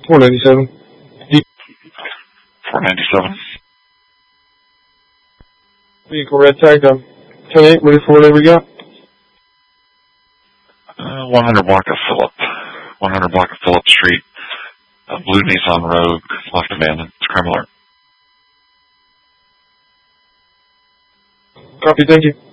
497. 497. Vehicle red tagged on 10-8, ready for whatever we got. 100 block of Phillip Street. Blue Nissan Rogue, left abandoned. It's crime alert. Copy, thank you.